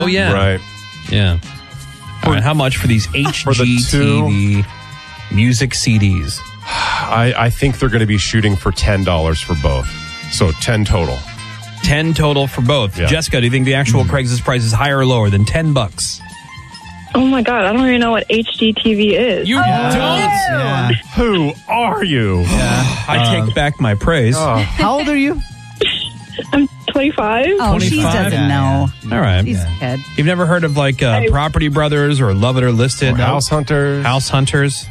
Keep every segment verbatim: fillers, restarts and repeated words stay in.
Oh, yeah. Right. Yeah. All right, how much for these H G T V music C Ds? I, I think they're going to be shooting for ten dollars for both. So ten total. ten total for both. Yeah. Jessica, do you think the actual Mm-hmm. Craigslist price is higher or lower than ten bucks? Oh my God, I don't even know what H D T V is. You don't? Yeah. Who are you? Yeah. I Um, take back my praise. Oh. How old are you? I'm twenty-five. Oh, she twenty-five? doesn't Yeah, know. All right. She's a kid. You've never heard of like uh, I- Property Brothers or Love It or Listed? Or House Hunters. House Hunters.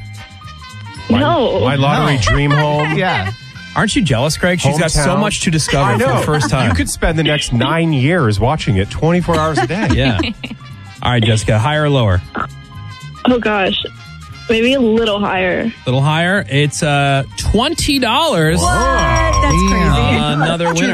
No. My Lottery No. Dream Home. Yeah. Aren't you jealous, Greg? She's got so Hometown. much to discover I for know. the first time. You could spend the next nine years watching it twenty-four hours a day. Yeah. All right, Jessica, higher or lower? Oh gosh, maybe a little higher. A little higher. It's uh, twenty dollars. What? That's crazy. Another winner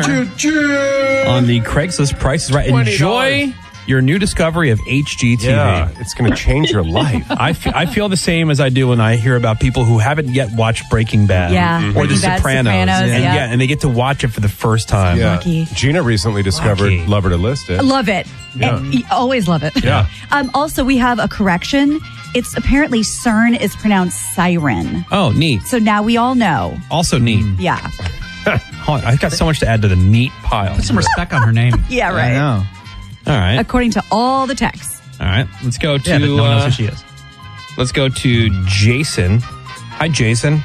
on the Craigslist Price is Right. Enjoy your new discovery of H G T V. Yeah, it's going to change your life. I, f- I feel the same as I do when I hear about people who haven't yet watched Breaking Bad Yeah, or The Breaking Bad, Sopranos. Sopranos, and, yeah. yeah, and they get to watch it for the first time. Yeah. Lucky. Gina recently discovered Lucky. Love It or List It. Love it. Yeah. And- always love it. Yeah. Um, also, we have a correction. It's apparently CERN is pronounced siren. Oh, neat. So now we all know. Also neat. Yeah. Hold on, I've got so much to add to the neat pile. Put some respect on her name. Yeah, I right. know. All right. According to all the texts. All right. Let's go to Yeah, but no one knows uh, who she is. let's go to Jason. Hi, Jason.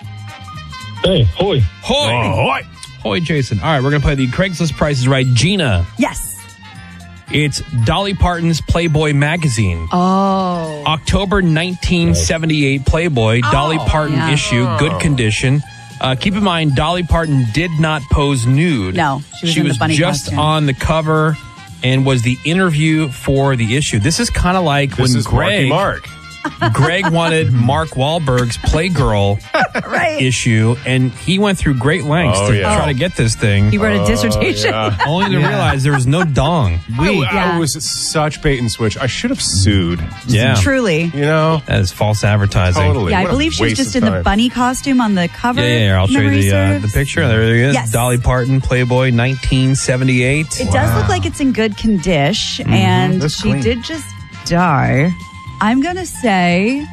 Hey, hoy. Hoy. Oh, Hoy. Hoy, Jason. All right, we're going to play the Craigslist Price is Right. Gina, Yes. it's Dolly Parton's Playboy magazine. Oh. October nineteen seventy-eight Playboy, Dolly Parton yeah. issue, good condition. Uh, keep in mind, Dolly Parton did not pose nude. No, she was in the bunny just costume. on the cover and was the interview for the issue. This is kind of like This when is Marky Greg, Mark. Greg wanted Mark Wahlberg's Playgirl Right. issue, and he went through great lengths Oh, to yeah. try to get this thing, He wrote a dissertation. yeah. only to realize there was no dong. I, Yeah. I was such bait and switch. I should have sued. Yeah, Truly. You know? that is false advertising. Totally. Yeah, I What a believe she was waste just of in the time. bunny costume on the cover. Yeah, yeah, yeah. I'll show you Memory the uh, the serves. picture. There it is. Yes. Dolly Parton, Playboy, nineteen seventy-eight. It does look like it's in good condition, Mm-hmm. and That's she clean. did just die. I'm going to say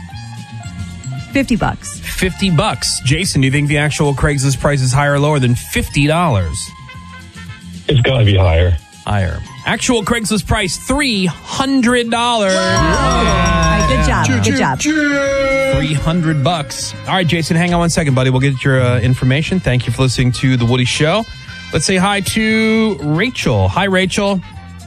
fifty bucks. fifty bucks. Jason, do you think the actual Craigslist price is higher or lower than fifty dollars? It's got to be higher. Higher. Actual Craigslist price, three hundred dollars. All right, good job. Good job. three hundred bucks. All right, Jason, hang on one second, buddy. We'll get your uh, information. Thank you for listening to The Woody Show. Let's say hi to Rachel. Hi, Rachel.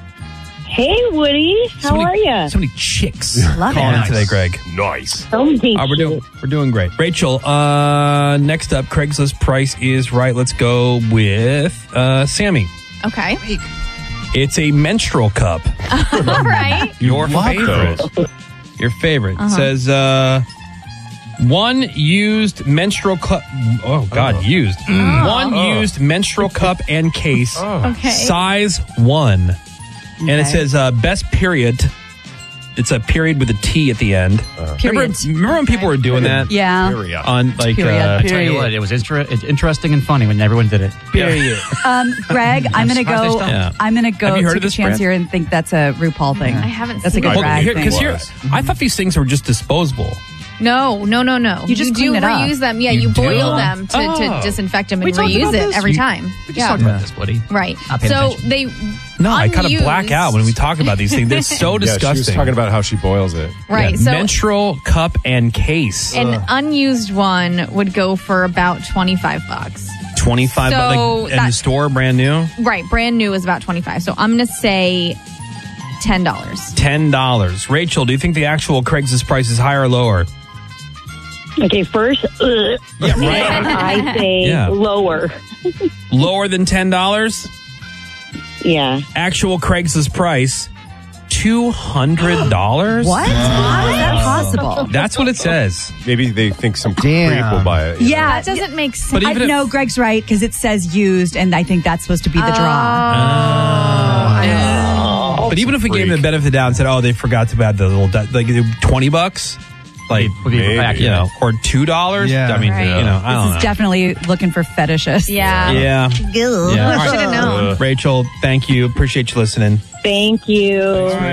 Hey, Woody. How So many- are you? So many chicks Love calling it. in today, Greg. Nice. So many Uh, we're doing we're doing great. Rachel, uh, next up, Craigslist price is right. Let's go with uh, Sammy. Okay. It's a menstrual cup. All right. Your Love favorite. those. Your favorite. It says uh, one used menstrual cup. Oh God, used. One Oh. used menstrual cup and case. Okay. Size one. And it Okay. says uh, best period. It's a period with a T at the end. Remember, Period. remember when people were doing that? Yeah. Period. On like Period. uh, I tell you what, it was inter- it's interesting and funny when everyone did it. period. Um, Greg, I'm going to surprised they go. still- Yeah. I'm going to go Have you heard take of this a chance brand? here and think that's a RuPaul thing. I haven't That's seen a good it. drag Here, thing. because here, Was. I thought these things were just disposable. No, no, no, no. You just do clean it up. reuse them. Yeah, You you, do? boil them to, Oh. to disinfect them We and talked reuse about it this. every You- time. We just Yeah. talked about this, Woody. Right. Not paying So attention. they No, I kind of unused- black out when we talk about these things. They're so Yeah, disgusting. she was talking about how she boils it. Right. Yeah, So menstrual cup and case. an unused one would go for about twenty-five bucks. twenty-five so bucks like, in the that- store, brand new. Right. Brand new is about twenty-five. So I'm going to say ten dollars. ten dollars. Rachel, do you think the actual Craigslist price is higher or lower? Okay, first, ugh. Yeah, right. And I say Yeah. lower. Lower than ten dollars? Yeah. Actual Craigslist price, two hundred dollars? What? How is that possible? That's what it says. Maybe they think some Damn. creep will buy it. you Yeah. That doesn't make sense. But I even if- know Greg's right because it says used, and I think that's supposed to be the draw. But even if we gave them the benefit of the doubt and said, oh, they forgot to add the little, di- like twenty bucks, like, Would be Maybe. accurate. you know, or two dollars. Yeah. I mean, Right. you know, I don't This know. is definitely looking for fetishists. Yeah. yeah. Yeah. Yeah. I should have known. Rachel, thank you. Appreciate you listening. Thank you.